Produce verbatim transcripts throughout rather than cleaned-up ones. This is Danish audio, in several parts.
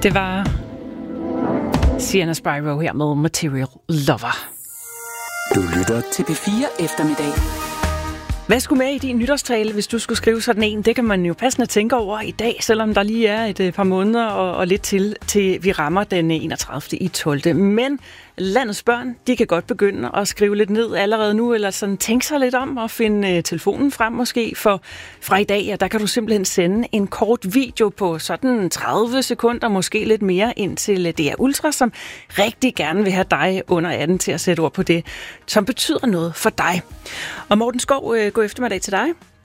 Det var Sienna Spyro her med Material Lover. Du lytter til P fire Eftermiddag. Hvad skulle med i din nytårstale, hvis du skulle skrive sådan en? Det kan man jo passende tænke over i dag, selvom der lige er et par måneder og, og lidt til, til vi rammer den enogtredivte i tolvte Men landets børn, de kan godt begynde at skrive lidt ned allerede nu, eller sådan tænke sig lidt om og finde uh, telefonen frem måske. For fra i dag, ja, der kan du simpelthen sende en kort video på sådan tredive sekunder, måske lidt mere, ind til D R Ultra, som rigtig gerne vil have dig under atten til at sætte ord på det, som betyder noget for dig. Og Morten Skov, uh, god eftermiddag til dig.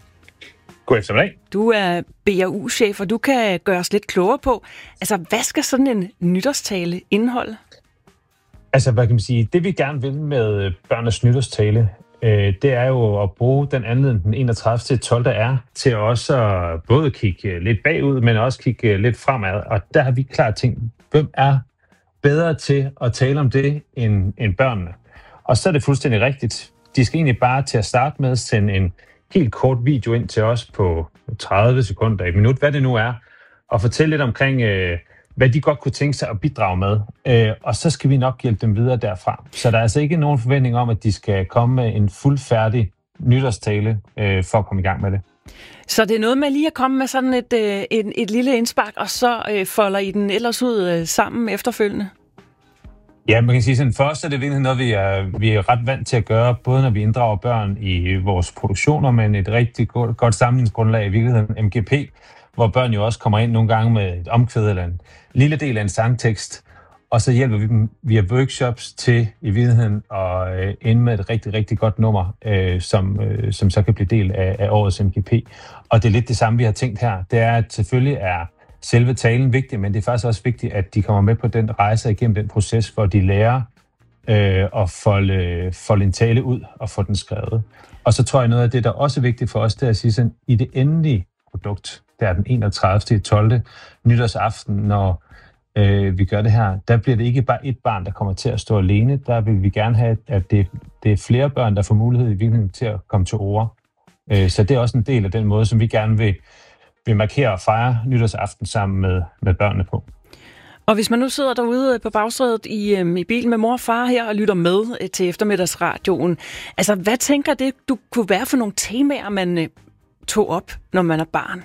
God eftermiddag. Du er B R U-chef, og du kan gøre os lidt klogere på, altså hvad skal sådan en nytårstale indeholde? Altså, hvad kan man sige, det vi gerne vil med børnenes nytårstale, øh, det er jo at bruge den anledning, den enogtredivte til tolvte er, til også at både kigge lidt bagud, men også kigge lidt fremad. Og der har vi klart tænkt, hvem er bedre til at tale om det end, end børnene? Og så er det fuldstændig rigtigt. De skal egentlig bare til at starte med sende en helt kort video ind til os på tredive sekunder, et minut, hvad det nu er, og fortælle lidt omkring, øh, hvad de godt kunne tænke sig at bidrage med. Øh, og så skal vi nok hjælpe dem videre derfra. Så der er altså ikke nogen forventning om, at de skal komme med en fuldfærdig nytårstale øh, for at komme i gang med det. Så det er noget med lige at komme med sådan et, øh, et, et lille indspark, og så øh, folder I den ellers ud øh, sammen efterfølgende? Ja, man kan sige sådan, for os er det virkelig noget, vi er, vi er ret vant til at gøre, både når vi inddrager børn i vores produktioner, men et rigtig godt, godt samlingsgrundlag i virkeligheden, M G P, hvor børn jo også kommer ind nogle gange med et omkvæd eller en lille del af en sangtekst, og så hjælper vi dem via workshops til i virkeligheden at øh, ende med et rigtig, rigtig godt nummer, øh, som, øh, som så kan blive del af, af årets M G P. Og det er lidt det samme, vi har tænkt her. Det er, at selvfølgelig er selve talen vigtig, men det er faktisk også vigtigt, at de kommer med på den rejse igennem den proces, hvor de lærer øh, at folde, folde en tale ud og få den skrevet. Og så tror jeg, noget af det, der også er vigtigt for os, det er at sige sådan, i det endelige produkt, der er den enogtredivte tolvte nytårsaften, når øh, vi gør det her, der bliver det ikke bare et barn, der kommer til at stå alene. Der vil vi gerne have, at det, det er flere børn, der får mulighed i virkeligheden til at komme til ord. Øh, så det er også en del af den måde, som vi gerne vil vi markerer og fejrer nytårsaften sammen med, med børnene på. Og hvis man nu sidder derude på bagsædet i, i bilen med mor og far her og lytter med til eftermiddagsradioen, altså hvad tænker det, du kunne være for nogle temaer, man tog op, når man er barn?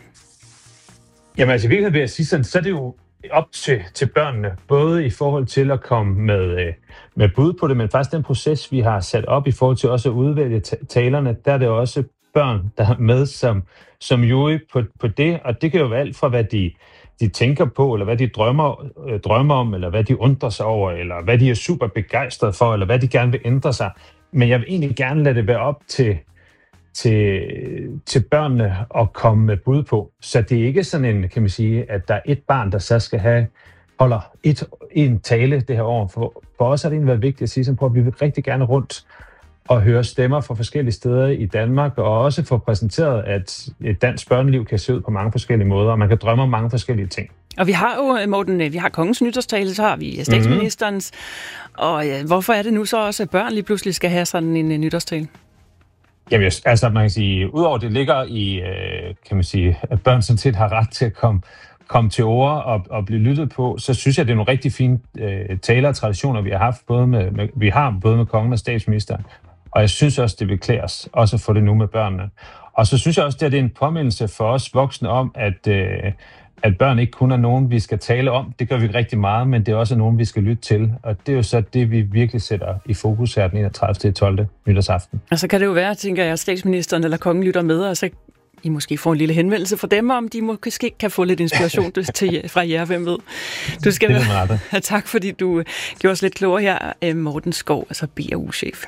Jamen altså i virkeligheden vil jeg sige sådan, så er det jo op til, til børnene, både i forhold til at komme med, med bud på det, men faktisk den proces, vi har sat op i forhold til også at udvælge talerne, der er det også børn, der er med som, som jury på, på det, og det kan jo være alt fra, hvad de, de tænker på, eller hvad de drømmer, øh, drømmer om, eller hvad de undrer sig over, eller hvad de er super begejstrede for, eller hvad de gerne vil ændre sig. Men jeg vil egentlig gerne lade det være op til, til, til børnene at komme med bud på. Så det er ikke sådan en, kan man sige, at der er et barn, der så skal have, holder et, en tale det her år. For, for os har det egentlig været vigtigt at sige, sådan på, at vi vil rigtig gerne rundt og høre stemmer fra forskellige steder i Danmark, og også få præsenteret, at et dansk børneliv kan se ud på mange forskellige måder, og man kan drømme om mange forskellige ting. Og vi har jo, Morten, vi har kongens nytårstale, så har vi statsministerens, mm-hmm. og ja, hvorfor er det nu så også, at børn lige pludselig skal have sådan en, en nytårstale? Jamen, altså man kan sige, udover det ligger i, kan man sige, at børn sådan set har ret til at komme, komme til ord og, og blive lyttet på, så synes jeg, det er nogle rigtig fine øh, taler og traditioner, vi har haft, både med, med, vi har både med kongen og statsministeren. Og jeg synes også, det vil klæde os også at få det nu med børnene. Og så synes jeg også, det er en påmindelse for os voksne om, at, øh, at børn ikke kun er nogen, vi skal tale om. Det gør vi rigtig meget, men det er også nogen, vi skal lytte til. Og det er jo så det, vi virkelig sætter i fokus her den enogtredivte tolvte nytårsaften. Og så kan det jo være, tænker jeg, at statsministeren eller kongen lytter med, og så I måske får en lille henvendelse fra dem, om de måske kan få lidt inspiration til, fra jer, hvem ved. Du skal være, tak, fordi du gjorde os lidt klogere her, Morten Skov, altså B R U-chef.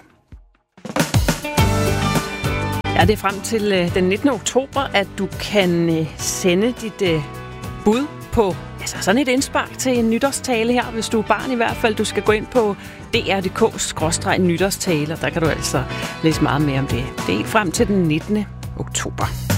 Ja, det er frem til den nittende oktober, at du kan sende dit bud på altså sådan et indspark til en nytårstale her, hvis du er barn i hvert fald. Du skal gå ind på d r punktum d k skråstreg nytårstale, og der kan du altså læse meget mere om det. Det er frem til den nittende oktober.